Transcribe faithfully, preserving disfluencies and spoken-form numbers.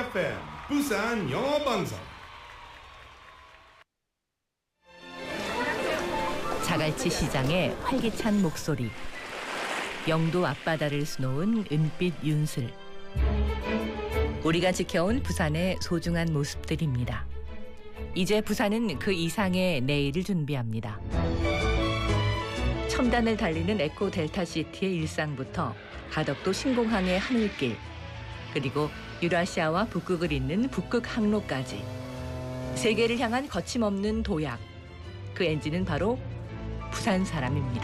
에프엠 부산 영어 방송. 자갈치 시장의 활기찬 목소리. 영도 앞바다를 수놓은 은빛 윤슬. 우리가 지켜온 부산의 소중한 모습들입니다. 이제 부산은 그 이상의 내일을 준비합니다. 첨단을 달리는 에코 델타시티의 일상부터 가덕도 신공항의 하늘길, 그리고 유라시아와 북극을 잇는 북극 항로까지 세계를 향한 거침없는 도약. 그 엔진은 바로 부산 사람입니다.